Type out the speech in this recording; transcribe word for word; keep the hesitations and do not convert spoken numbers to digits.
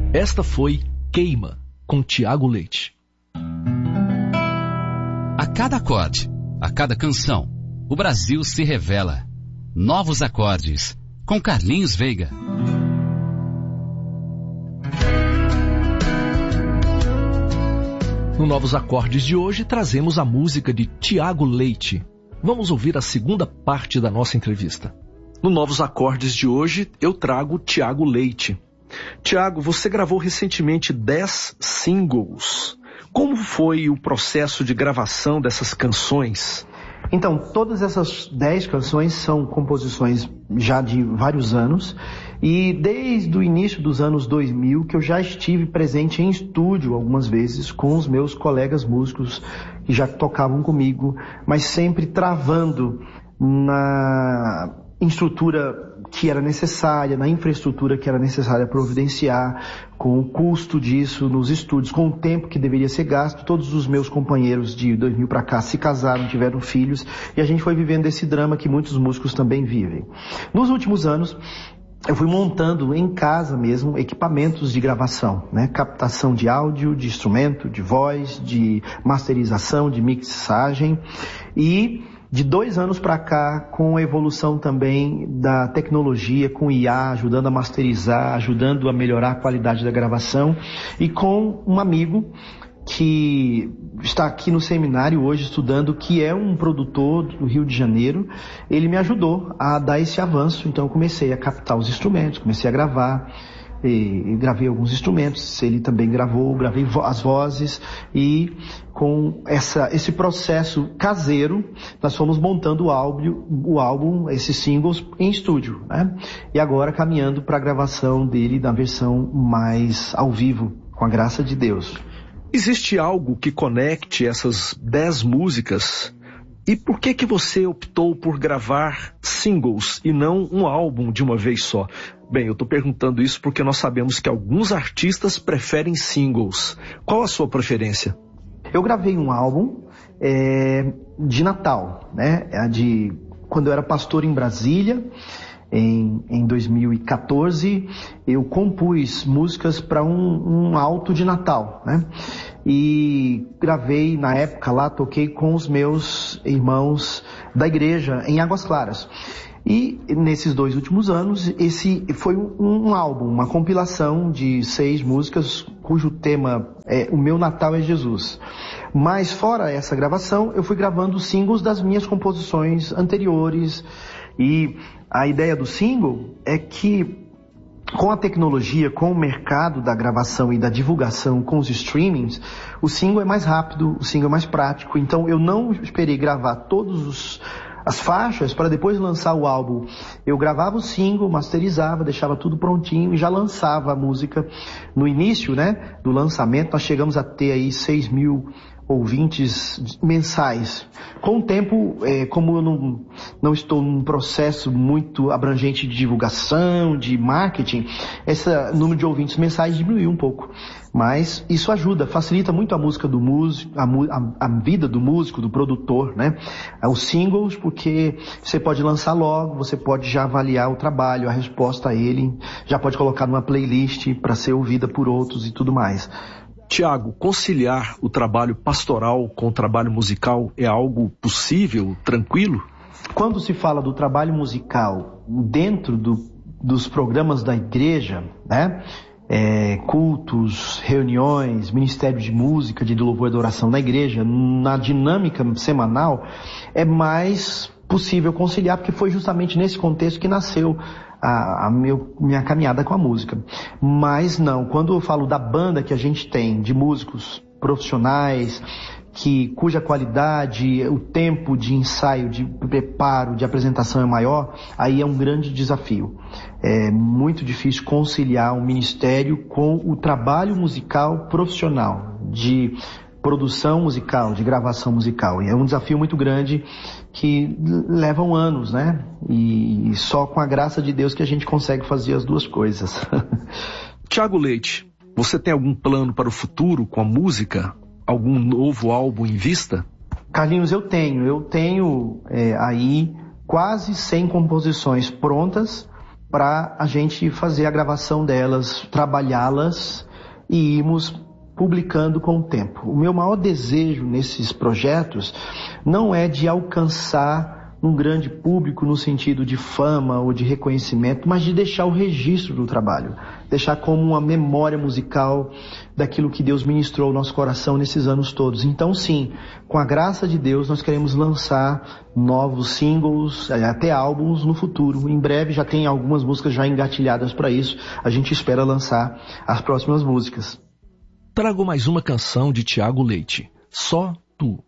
Esta foi Queima, com Tiago Leite. A cada acorde, a cada canção, o Brasil se revela. Novos acordes, com Carlinhos Veiga. No Novos Acordes de hoje, trazemos a música de Tiago Leite. Vamos ouvir a segunda parte da nossa entrevista. No Novos Acordes de hoje, eu trago Tiago Leite. Tiago, você gravou recentemente dez singles. Como foi o processo de gravação dessas canções? Então, todas essas dez canções são composições já de vários anos, e desde o início dos anos dois mil que eu já estive presente em estúdio algumas vezes com os meus colegas músicos que já tocavam comigo, mas sempre travando na estrutura que era necessária, na infraestrutura que era necessária providenciar, com o custo disso nos estúdios, com o tempo que deveria ser gasto. Todos os meus companheiros de dois mil para cá se casaram, tiveram filhos, e a gente foi vivendo esse drama que muitos músicos também vivem. Nos últimos anos, eu fui montando em casa mesmo equipamentos de gravação, né? Captação de áudio, de instrumento, de voz, de masterização, de mixagem, e de dois anos para cá, com a evolução também da tecnologia, com I A, ajudando a masterizar, ajudando a melhorar a qualidade da gravação, e com um amigo que está aqui no seminário hoje estudando, que é um produtor do Rio de Janeiro. Ele me ajudou a dar esse avanço, então eu comecei a captar os instrumentos, comecei a gravar, e, e gravei alguns instrumentos, ele também gravou, gravei vo- as vozes, e com essa, esse processo caseiro, nós fomos montando o álbum, o álbum, esses singles em estúdio, né? E agora caminhando para a gravação dele na versão mais ao vivo, com a graça de Deus. Existe algo que conecte essas dez músicas? E por que que você optou por gravar singles e não um álbum de uma vez só? Bem, eu estou perguntando isso porque nós sabemos que alguns artistas preferem singles. Qual a sua preferência? Eu gravei um álbum é, de Natal, né? De quando eu era pastor em Brasília, em, em dois mil e quatorze, eu compus músicas para um, um alto de Natal, né? E gravei, na época lá, toquei com os meus irmãos da igreja em Águas Claras. E nesses dois últimos anos, esse foi um, um álbum, uma compilação de seis músicas, cujo tema é O Meu Natal é Jesus. Mas fora essa gravação, eu fui gravando singles das minhas composições anteriores. E a ideia do single é que, com a tecnologia, com o mercado da gravação e da divulgação, com os streamings, o single é mais rápido, o single é mais prático. Então eu não esperei gravar todos os as faixas para depois lançar o álbum. Eu gravava o single, masterizava, deixava tudo prontinho e já lançava a música. No início, né, do lançamento, nós chegamos a ter aí seis mil ouvintes mensais. Com o tempo, é, como eu não, não estou num processo muito abrangente de divulgação, de marketing, esse número de ouvintes mensais diminuiu um pouco. Mas isso ajuda, facilita muito a música do músico, a, a, a vida do músico, do produtor, né? Os singles, porque você pode lançar logo, você pode já avaliar o trabalho, a resposta a ele, já pode colocar numa playlist para ser ouvida por outros e tudo mais. Tiago, conciliar o trabalho pastoral com o trabalho musical é algo possível, tranquilo? Quando se fala do trabalho musical dentro do, dos programas da igreja, né? É, cultos, reuniões, ministério de música, de louvor e adoração da igreja, na dinâmica semanal, é mais possível conciliar, porque foi justamente nesse contexto que nasceu a, a meu, minha caminhada com a música. Mas não, quando eu falo da banda que a gente tem, de músicos profissionais, que, cuja qualidade, o tempo de ensaio, de preparo, de apresentação é maior, aí é um grande desafio. É muito difícil conciliar um ministério com o trabalho musical profissional, de produção musical, de gravação musical. E é um desafio muito grande que levam anos, né? E só com a graça de Deus que a gente consegue fazer as duas coisas. Tiago Leite, você tem algum plano para o futuro com a música? Algum novo álbum em vista? Carlinhos, eu tenho. Eu tenho é, aí quase cem composições prontas para a gente fazer a gravação delas, trabalhá-las e irmos publicando com o tempo. O meu maior desejo nesses projetos não é de alcançar um grande público no sentido de fama ou de reconhecimento, mas de deixar o registro do trabalho, deixar como uma memória musical daquilo que Deus ministrou ao nosso coração nesses anos todos. Então sim, com a graça de Deus, nós queremos lançar novos singles, até álbuns no futuro. Em breve já tem algumas músicas já engatilhadas para isso, a gente espera lançar as próximas músicas. Trago mais uma canção de Tiago Leite, Só Tu.